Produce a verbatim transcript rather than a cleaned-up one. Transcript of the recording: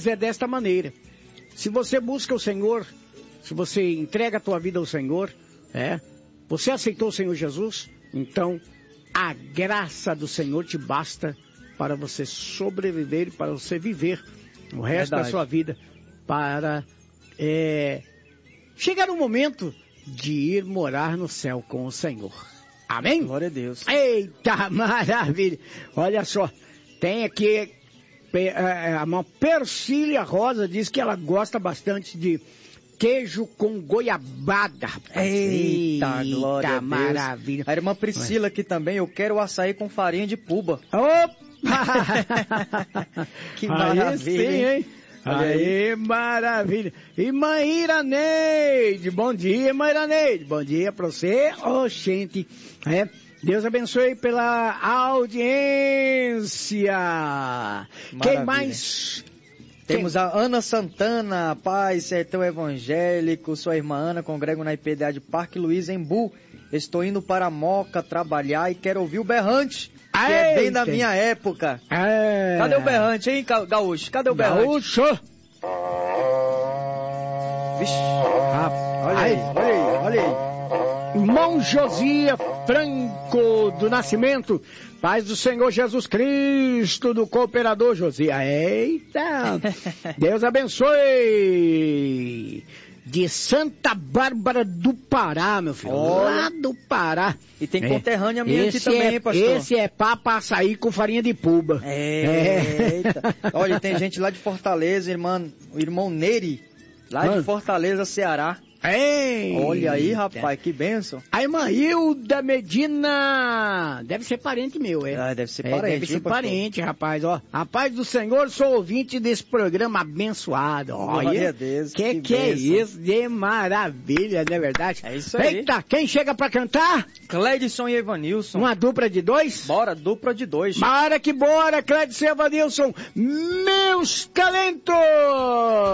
Deus é desta maneira. Se você busca o Senhor, se você entrega a tua vida ao Senhor, é, você aceitou o Senhor Jesus, então a graça do Senhor te basta para você sobreviver, para você viver o resto Verdade. da sua vida, para é, chegar no momento de ir morar no céu com o Senhor. Amém? Glória a Deus. Eita, maravilha! Olha só, tem aqui a uma Persília Rosa, diz que ela gosta bastante de queijo com goiabada. Eita, Eita glória a Deus. Maravilha. A irmã Priscila aqui também, eu quero açaí com farinha de puba. Opa! Que maravilha, aí sim, hein? Aí, aí, maravilha. E Maíra Neide, bom dia, Maíra Neide. Bom dia pra você. Ô, gente, é, Deus abençoe pela audiência. Maravilha. Quem mais? Temos Quem? a Ana Santana, Paz, Sertão Evangélico, sua irmã Ana, congrego na I P D A de Parque Luiz, Embu. Estou indo para Moca trabalhar e quero ouvir o berrante. Que Eita. é bem da minha época. É. Cadê o berrante, hein, Gaúcho? Cadê o berrante? Gaúcho! Vixe, olha aí, olha aí, olha aí. Irmão Josias Franco do Nascimento, paz do Senhor Jesus Cristo, do cooperador Josias. Eita! Deus abençoe! De Santa Bárbara do Pará, meu filho. Olha. Lá do Pará. E tem conterrânea minha esse aqui também, é, pastor. Esse é papa açaí com farinha de puba. É. Eita. Olha, tem gente lá de Fortaleza, irmã, o irmão Neri, lá ah. de Fortaleza, Ceará. Ei. Olha aí, rapaz, que bênção. A irmã Hilda Medina, deve ser parente meu, é? Ah, deve ser parente. É, deve ser parente, rapaz, ó. A paz do Senhor, sou ouvinte desse programa abençoado. Olha, Deus, que que, que é isso? De maravilha, não é verdade? É isso aí. Eita, quem chega pra cantar? Cledson e Evanilson. Uma dupla de dois? Bora, dupla de dois. Bora que bora, Cledson e Evanilson, meus talentos!